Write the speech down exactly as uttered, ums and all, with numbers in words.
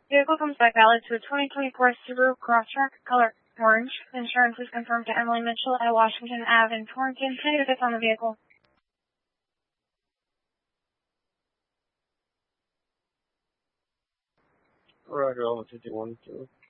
Vehicle comes back valid to a twenty twenty-four Subaru Crosstrek, color orange. Insurance is confirmed to Emily Mitchell at Washington Avenue in Torrington. Negative on the vehicle. Roger, Element fifty-one, two.